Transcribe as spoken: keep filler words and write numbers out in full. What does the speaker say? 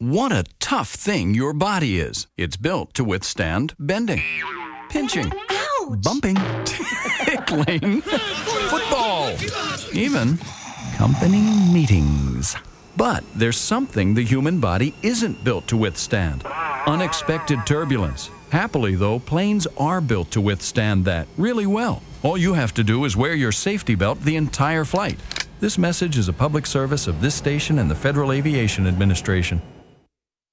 What a tough thing your body is. It's built to withstand bending, pinching, Ouch! bumping, tickling, football, even company meetings. But there's something the human body isn't built to withstand: unexpected turbulence. Happily, though, planes are built to withstand that really well. All you have to do is wear your safety belt the entire flight. This message is a public service of this station and the Federal Aviation Administration.